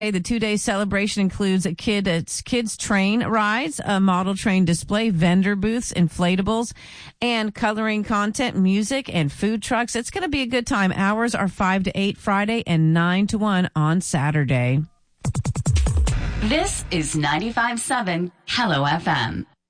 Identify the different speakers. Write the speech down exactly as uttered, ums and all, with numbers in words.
Speaker 1: The two-day celebration includes a kid, it's kids train rides, a model train display, vendor booths, inflatables, and coloring content, music, and food trucks. It's going to be a good time. Hours are five to eight Friday and nine to one on Saturday.
Speaker 2: This is ninety-five point seven Hello F M.